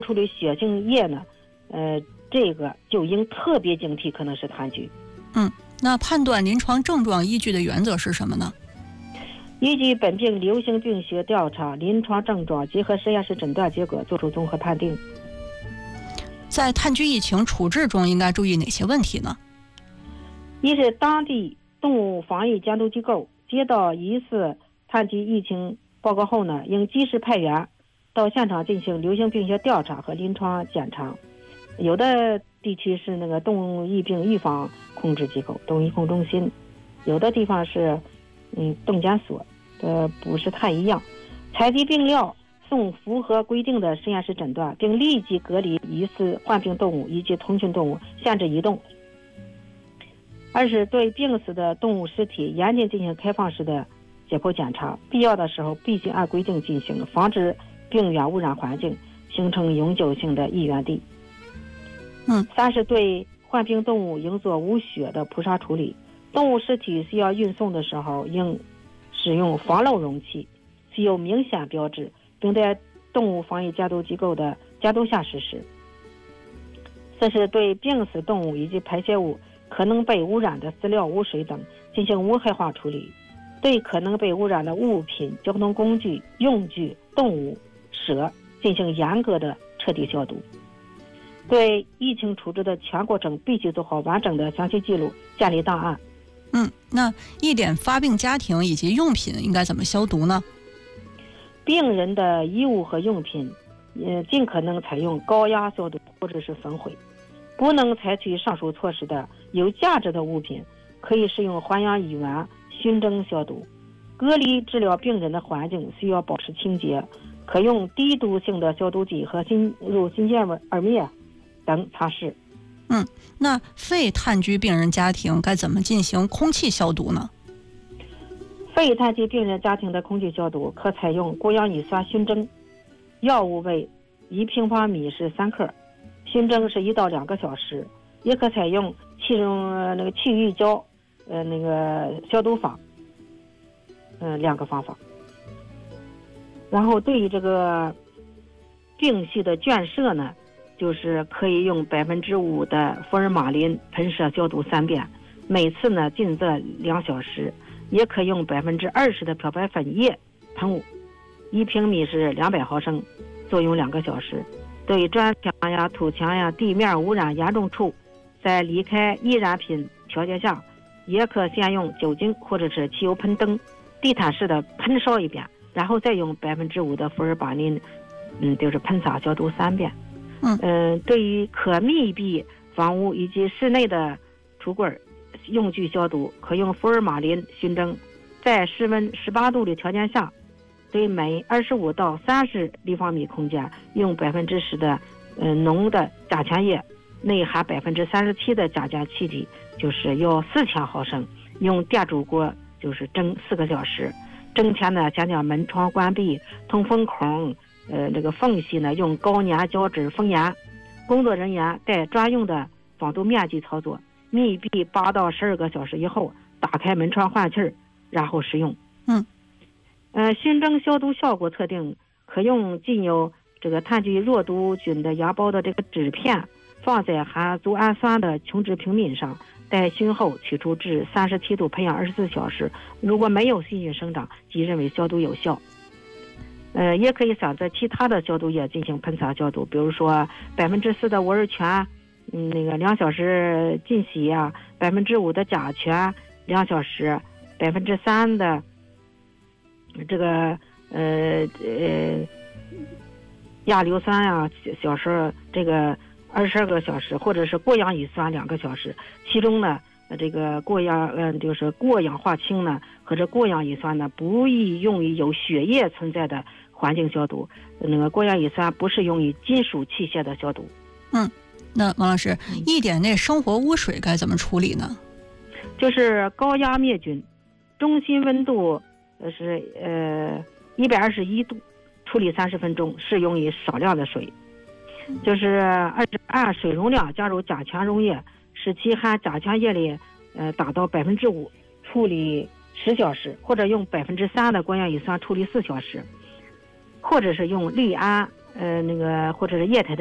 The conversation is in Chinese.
出的血性液呢，这个就应特别警惕，可能是炭疽。 那判断临床症状依据的原则是什么呢？ 依据本病流行病学调查、临床症状，结合实验室诊断结果做出综合判定。 在炭疽疫情处置中应该注意哪些问题呢？ 一是当地动物防疫监督机构接到疑似炭疽疫情报告后呢，应及时派员到现场进行流行病学调查和临床检查。有的地区是那个动物疫病预防控制机构、动物疫控中心，有的地方是动检所，不是太一样。采集病料，送符合规定的实验室诊断，并立即隔离疑似患病动物以及同群动物，限制移动。二是对病死的动物尸体严禁进行开放式的解剖检查，必要的时候必须按规定进行，防止病原污染环境，形成永久性的疫源地。三是对患病动物应做无血的扑杀处理，动物尸体需要运送的时候应使用防漏容器，具有明显标志，并在动物防疫监督机构的监督下实施。四是对病死动物以及排泄物可能被污染的饲料、污水等进行无害化处理，对可能被污染的物品、交通工具、用具、动物、蛇进行严格的彻底消毒。对疫情处置的全过程必须做好完整的详细记录，建立档案。 那一点发病家庭以及用品应该怎么消毒呢？ 病人的衣物和用品，尽可能采用高压消毒或者是焚毁。不能采取上述措施的有价值的物品，可以使用环氧乙烷熏蒸消毒。隔离治疗病人的环境需要保持清洁，可用低毒性的消毒剂和新鲜耳灭等擦拭。 那肺炭疽病人家庭该怎么进行空气消毒呢？ 肺炭疽病人家庭的空气消毒可采用过氧乙酸熏蒸，药物为1平方米是3克，熏蒸是1到2个小时，也可采用气溶胶消毒法，2个方法。然后对于这个病系的圈舍呢，就是可以用5%的福尔马林喷射消毒3遍，每次呢近则2小时，也可用20%的漂白粉液喷雾，1平米是200毫升，作用2个小时。对砖墙呀、土墙呀、地面污染严重处，在离开易燃品条件下，也可先用酒精或者是汽油喷灯地毯式的喷烧1遍，然后再用5%的福尔马林就是喷洒消毒3遍。对于可密闭房屋以及室内的橱柜用具消毒，可用福尔马林熏蒸，在室温18度的条件下，对每25到30立方米空间用10%的浓的甲醛液，内含37%的甲醛气体，就是要4000毫升，用电煮锅就是蒸4个小时。蒸前呢，将门窗关闭，通风孔这个缝隙呢用高粘胶纸封严，工作人员带专用的防毒面具操作，密闭8到12个小时以后，打开门窗换气儿，然后使用。熏蒸消毒效果测定，可用浸有这个炭疽弱毒菌的芽孢的这个纸片，放在含足氨酸的琼脂平面上，待熏后取出至37度培养24小时，如果没有细菌生长，即认为消毒有效。也可以选择其他的消毒液进行喷洒消毒，比如说4%的沃尔泉，2小时浸洗啊，5%的甲醛2小时，3%的这个亚硫酸啊小时这个22个小时，或者是过氧乙酸2个小时，其中呢这个就是过氧化氢呢和这过氧乙酸呢不宜用于有血液存在的环境消毒，过氧乙酸不适用于金属器械的消毒。 那王老师，一点内生活污水该怎么处理呢？ 就是高压灭菌，中心温度是121度，处理30分钟，适用于少量的水。就是按水容量加入甲醛溶液，使其含甲醛液里达到5%，处理10小时，或者用3%的过氧乙酸处理4小时，或者是用氯胺那个或者是液态的。